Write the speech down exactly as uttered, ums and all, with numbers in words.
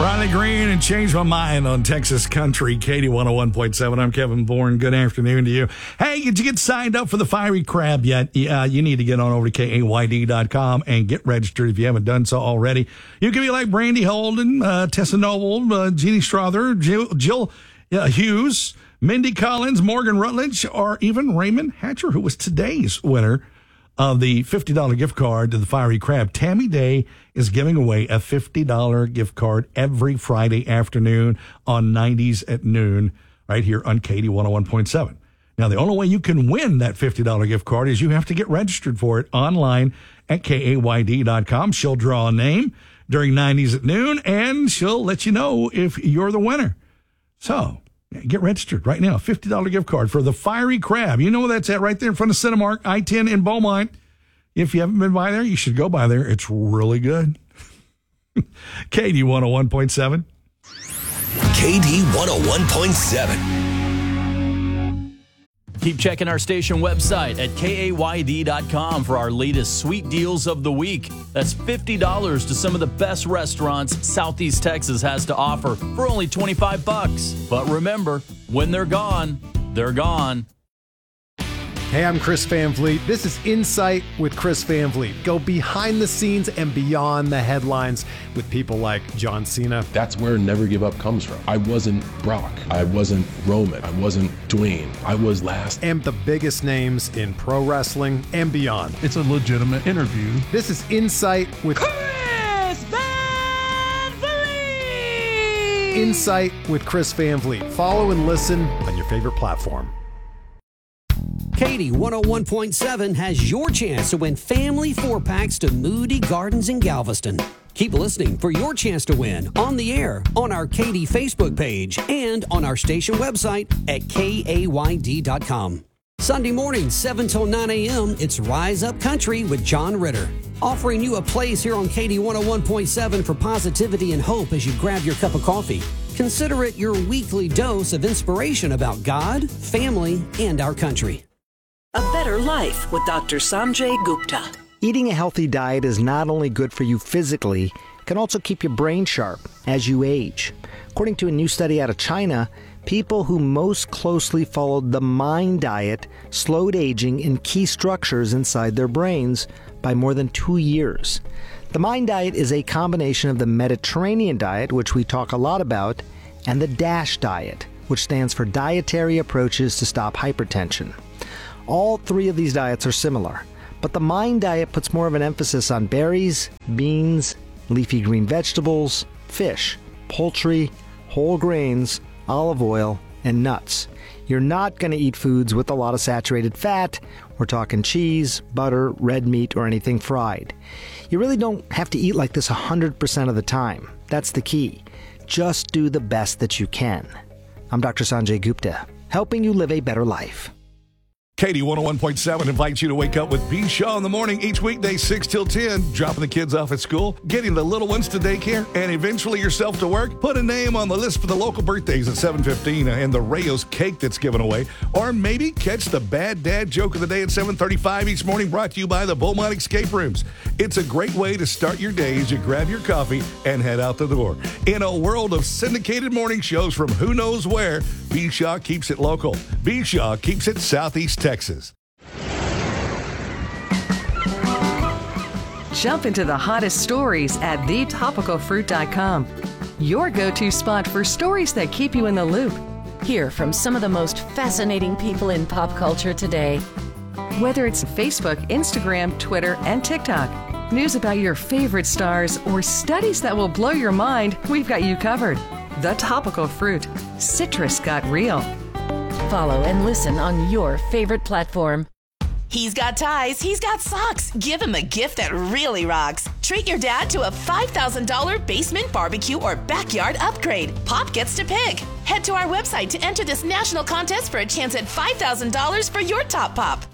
Riley Green and Change My Mind on Texas Country, Katie one oh one point seven. I'm Kevin Bourne. Good afternoon to you. Hey, did you get signed up for the Fiery Crab yet? Uh, you need to get on over to K A Y D dot com and get registered if you haven't done so already. You can be like Brandy Holden, uh, Tessa Noble, uh, Jeannie Strother, Jill, Jill uh, Hughes, Mindy Collins, Morgan Rutledge, or even Raymond Hatcher, who was today's winner of the fifty dollars gift card to the Fiery Crab. Tammy Day is giving away a fifty dollars gift card every Friday afternoon on nineties at noon right here on Katie one oh one point seven. Now, the only way you can win that fifty dollars gift card is you have to get registered for it online at K A Y D dot com. She'll draw a name during nineties at noon, and she'll let you know if you're the winner. So get registered right now. fifty dollars gift card for the Fiery Crab. You know where that's at, right there in front of Cinemark, I ten in Beaumont. If you haven't been by there, you should go by there. It's really good. Katie one oh one point seven. K D one oh one point seven. Keep checking our station website at K A Y D dot com for our latest sweet deals of the week. That's fifty dollars to some of the best restaurants Southeast Texas has to offer for only twenty-five bucks. But remember, when they're gone, they're gone. Hey, I'm Chris Van Vliet. This is Insight with Chris Van Vliet. Go behind the scenes and beyond the headlines with people like John Cena. That's where Never Give Up comes from. I wasn't Brock. I wasn't Roman. I wasn't Dwayne. I was last. And the biggest names in pro wrestling and beyond. It's a legitimate interview. This is Insight with Chris Van Vliet. Insight with Chris Van Vliet. Follow and listen on your favorite platform. Katie one oh one point seven has your chance to win family four-packs to Moody Gardens in Galveston. Keep listening for your chance to win on the air, on our Katie Facebook page, and on our station website at K A Y D dot com. Sunday morning, seven till nine a.m., it's Rise Up Country with John Ritter. Offering you a place here on Katie one oh one point seven for positivity and hope as you grab your cup of coffee. Consider it your weekly dose of inspiration about God, family, and our country. A Better Life with Doctor Sanjay Gupta. Eating a healthy diet is not only good for you physically, it can also keep your brain sharp as you age. According to a new study out of China, people who most closely followed the MIND diet slowed aging in key structures inside their brains by more than two years. The MIND diet is a combination of the Mediterranean diet, which we talk a lot about, and the DASH diet, which stands for Dietary Approaches to Stop Hypertension. All three of these diets are similar, but the MIND diet puts more of an emphasis on berries, beans, leafy green vegetables, fish, poultry, whole grains, olive oil, and nuts. You're not going to eat foods with a lot of saturated fat. We're talking cheese, butter, red meat, or anything fried. You really don't have to eat like this one hundred percent of the time. That's the key. Just do the best that you can. I'm Doctor Sanjay Gupta, helping you live a better life. Katie one oh one point seven invites you to wake up with B. Shaw in the morning each weekday, six till ten, dropping the kids off at school, getting the little ones to daycare, and eventually yourself to work. Put a name on the list for the local birthdays at seven fifteen and the Rayos cake that's given away. Or maybe catch the bad dad joke of the day at seven thirty-five each morning, brought to you by the Beaumont Escape Rooms. It's a great way to start your day as you grab your coffee and head out the door. In a world of syndicated morning shows from who knows where, B. Shaw keeps it local. B. Shaw keeps it Southeast Texas. Jump into the hottest stories at the topical fruit dot com. Your go-to spot for stories that keep you in the loop. Hear from some of the most fascinating people in pop culture today. Whether it's Facebook, Instagram, Twitter, and TikTok, news about your favorite stars, or studies that will blow your mind, we've got you covered. The Topical Fruit. Citrus got real. Follow and listen on your favorite platform. He's got ties, he's got socks. Give him a gift that really rocks. Treat your dad to a five thousand dollars basement barbecue or backyard upgrade. Pop gets to pick. Head to our website to enter this national contest for a chance at five thousand dollars for your top pop.